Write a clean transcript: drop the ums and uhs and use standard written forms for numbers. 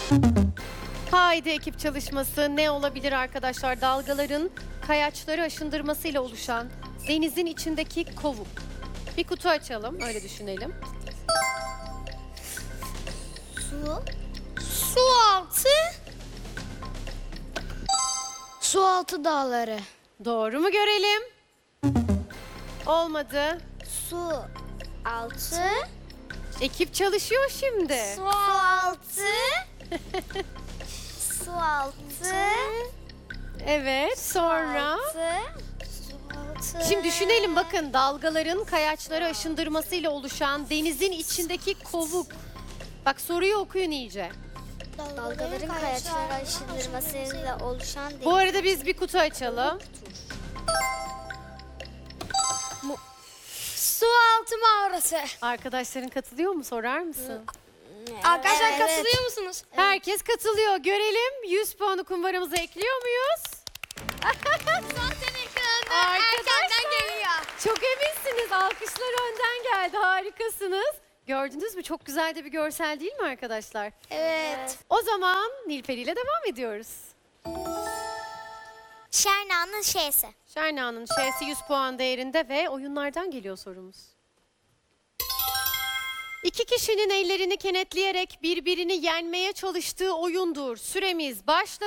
Haydi ekip çalışması ne olabilir arkadaşlar? Dalgaların kayaçları aşındırmasıyla oluşan denizin içindeki kovuk. Bir kutu açalım, öyle düşünelim. Su. Su altı. Su altı dağları. Doğru mu görelim? Olmadı. Su altı. Ekip çalışıyor şimdi. Su altı. Su altı. Evet, sonra? Su altı. Şimdi düşünelim, bakın, dalgaların kayaçları aşındırmasıyla oluşan denizin içindeki kovuk. Bak, soruyu okuyun iyice. Dalgaların kayaçları aşındırmasıyla oluşan Bu arada biz bir kutu açalım. su altı mağarası. Arkadaşların katılıyor mu, sorar mısın? Arkadaşlar katılıyor musunuz? Herkes katılıyor. Görelim, 100 puanı kumbaramıza ekliyor muyuz? Zaten ekranda erkenden geliyor. Çok eminsiniz. Alkışlar önden geldi. Harikasınız. Gördünüz mü? Çok güzel de bir görsel değil mi arkadaşlar? Evet. O zaman Nilperi ile devam ediyoruz. Şerna'nın şeysi. Şerna'nın şeysi 100 puan değerinde ve oyunlardan geliyor sorumuz. İki kişinin ellerini kenetleyerek birbirini yenmeye çalıştığı oyundur. Süremiz başladı.